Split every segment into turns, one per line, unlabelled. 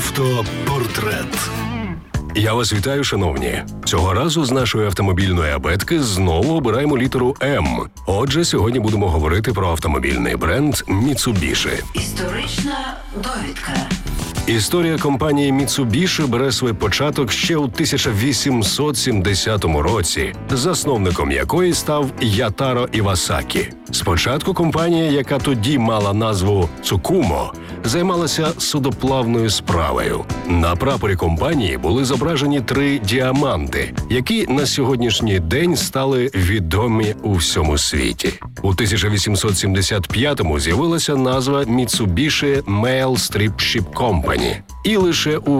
Автопортрет. Я вас вітаю, шановні. Цього разу з нашої автомобільної абетки знову обираємо літеру М. Отже, сьогодні будемо говорити про автомобільний бренд Mitsubishi.
Історична довідка.
Історія компанії Mitsubishi бере свій початок ще у 1870 році, засновником якої став Ятаро Івасакі. Спочатку компанія, яка тоді мала назву Цукумо, займалася судоплавною справою. На прапорі компанії були зображені 3 діаманти, які на сьогоднішній день стали відомі у всьому світі. У 1875-му з'явилася назва Mitsubishi Mail Strip Ship Company. І лише у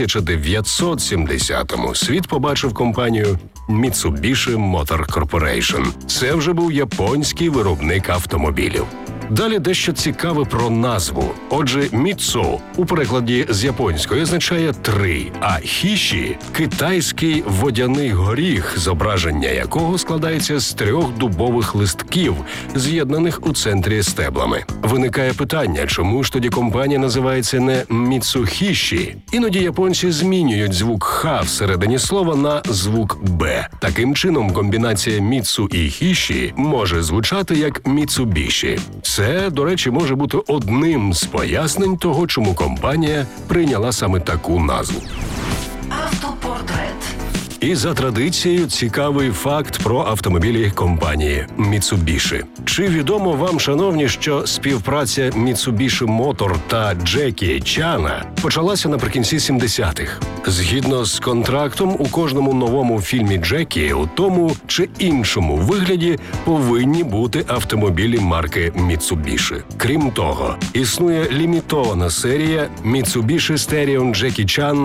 1970-му світ побачив компанію Mitsubishi Motor Corporation. Це вже був японський виробник автомобілів. Далі дещо цікаве про назву. Отже, «міцу» у перекладі з японської означає «три», а «хіші» – китайський водяний горіх, зображення якого складається з 3 дубових листків, з'єднаних у центрі стеблами. Виникає питання, чому ж тоді компанія називається не «міцухіші»? Іноді японці змінюють звук «х» всередині слова на звук «б». Таким чином, комбінація «міцу» і «хіші» може звучати як «міцубіші». Це, до речі, може бути одним з пояснень того, чому компанія прийняла саме таку назву.
Автопортрет.
І за традицією цікавий факт про автомобілі компанії Mitsubishi. Чи відомо вам, шановні, що співпраця Mitsubishi Motor та Джекі Чана почалася наприкінці 70-х? Згідно з контрактом, у кожному новому фільмі Джекі у тому чи іншому вигляді повинні бути автомобілі марки Mitsubishi. Крім того, існує лімітована серія Mitsubishi Sterion Джекі Чан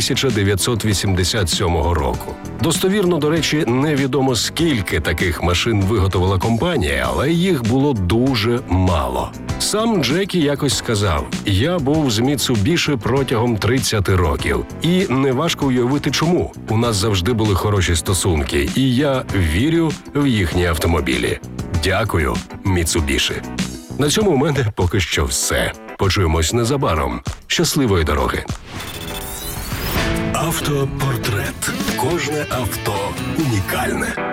1987 року. Достовірно, до речі, невідомо скільки таких машин виготовила компанія, але їх було дуже мало. Сам Джекі якось сказав: «Я був з Mitsubishi протягом 30 років. І неважко уявити чому. У нас завжди були хороші стосунки, і я вірю в їхні автомобілі. Дякую, Mitsubishi». На цьому у мене поки що все. Почуємось незабаром. Щасливої дороги. Автопортрет. Кожне авто унікальне.